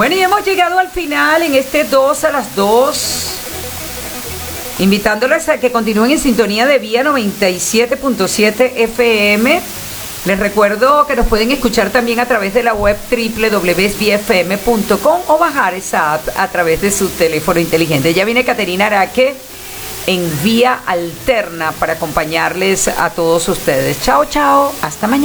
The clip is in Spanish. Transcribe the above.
Bueno, y hemos llegado al final en este 2 a las 2. Invitándoles a que continúen en sintonía de Vía 97.7 FM. Les recuerdo que nos pueden escuchar también a través de la web www.viafm.com o bajar esa app a través de su teléfono inteligente. Ya viene Caterina Araque en Vía Alterna para acompañarles a todos ustedes. Chao, chao. Hasta mañana.